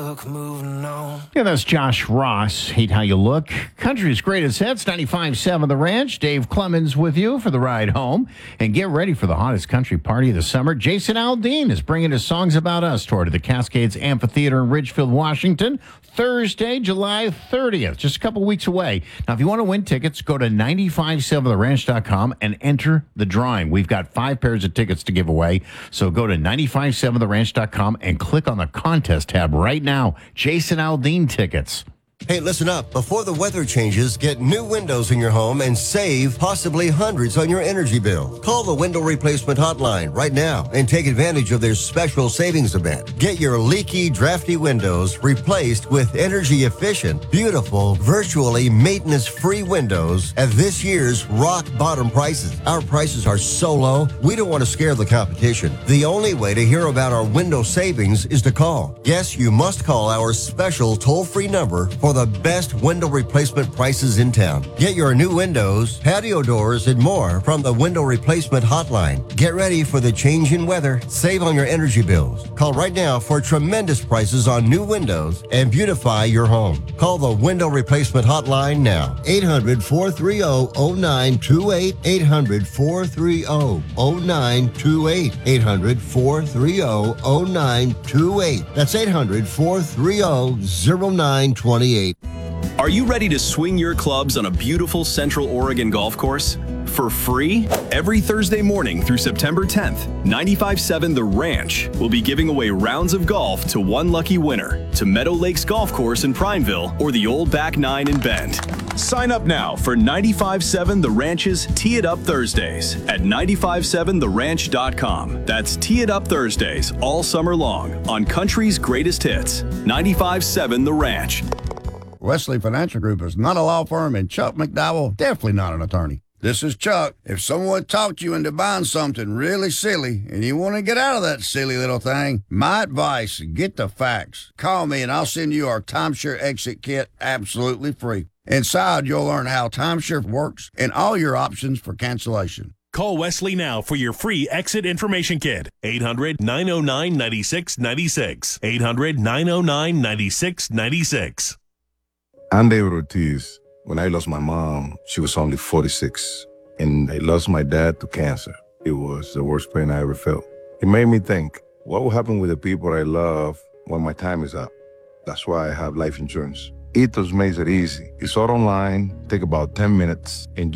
look, moving on. Yeah, that's Josh Ross. Hate How You Look. Country's greatest hits, 95.7 The Ranch. Dave Clemens with you for the ride home. And get ready for the hottest country party of the summer. Jason Aldean is bringing his Songs About Us tour to the Cascades Amphitheater in Ridgefield, Washington, Thursday, July 30th, just a couple weeks away. Now, if you want to win tickets, go to 957theranch.com and enter the drawing. We've got 5 pairs of tickets to give away, so go to 957theranch.com and click on the contest tab right now. Jason Aldean tickets. Hey, listen up. Before the weather changes, get new windows in your home and save possibly hundreds on your energy bill. Call the Window Replacement Hotline right now and take advantage of their special savings event. Get your leaky, drafty windows replaced with energy-efficient, beautiful, virtually maintenance-free windows at this year's rock-bottom prices. Our prices are so low, we don't want to scare the competition. The only way to hear about our window savings is to call. Yes, you must call our special toll-free number for the best window replacement prices in town. Get your new windows, patio doors, and more from the Window Replacement Hotline. Get ready for the change in weather. Save on your energy bills. Call right now for tremendous prices on new windows and beautify your home. Call the Window Replacement Hotline now. 800-430-0928. 800-430-0928. 800-430-0928. That's 800-430-0928. Are you ready to swing your clubs on a beautiful Central Oregon golf course? For free? Every Thursday morning through September 10th, 95.7 The Ranch will be giving away rounds of golf to one lucky winner to Meadow Lakes Golf Course in Prineville or the Old Back Nine in Bend. Sign up now for 95.7 The Ranch's Tee It Up Thursdays at 957theranch.com. That's Tee It Up Thursdays all summer long on country's greatest hits. 95.7 The Ranch. Wesley Financial Group is not a law firm, and Chuck McDowell definitely not an attorney. This is Chuck. If someone talked you into buying something really silly and you want to get out of that silly little thing, my advice, get the facts. Call me and I'll send you our timeshare exit kit absolutely free. Inside, you'll learn how timeshare works and all your options for cancellation. Call Wesley now for your free exit information kit. 800-909-9696. 800-909-9696. I'm David Ortiz. When I lost my mom, she was only 46, and I lost my dad to cancer. It was the worst pain I ever felt. It made me think, what will happen with the people I love when my time is up? That's why I have life insurance. Ethos makes it easy. It's all online, take about 10 minutes, and